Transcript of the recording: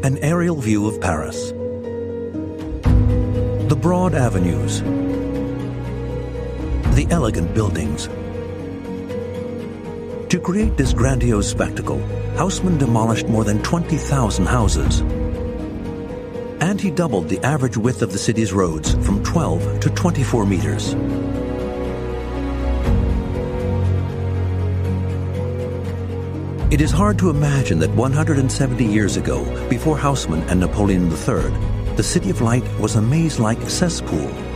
An aerial view of Paris. The broad avenues. The elegant buildings. To create this grandiose spectacle, Haussmann demolished more than 20,000 houses. And he doubled the average width of the city's roads from 12 to 24 meters. It is hard to imagine that 170 years ago, before Haussmann and Napoleon III, the City of Light was a maze-like cesspool.